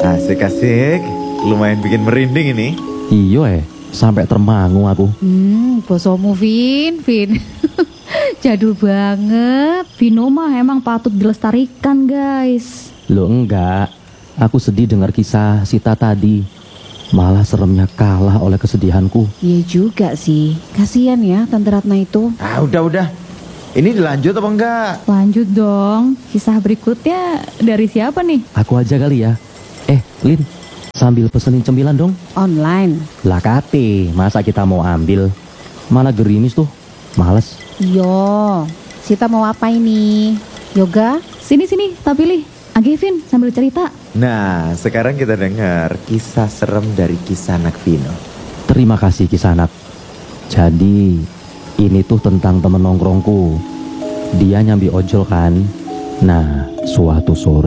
Asik-asik, lumayan bikin merinding ini. Iya sampai termangu aku. Bosomu Vin. Jadul banget. Vino mah emang patut dilestarikan guys. Loh enggak, aku sedih dengar kisah Sita tadi. Malah seremnya kalah oleh kesedihanku. Iya juga sih. Kasian ya Tante Ratna itu. Udah. Ini dilanjut apa enggak? Lanjut dong. Kisah berikutnya dari siapa nih? Aku aja kali ya. Lin, sambil pesenin cemilan dong. Online. Lah kate, masa kita mau ambil? Malah gerimis tuh, males. Yo, Sita mau apa ini? Yoga? Sini, tak pilih. Vin sambil cerita. Nah, sekarang kita dengar kisah serem dari Kisanak Vino. Terima kasih Kisanak. Jadi, ini tuh tentang temen nongkrongku. Dia nyambi ojol kan. Nah, suatu sore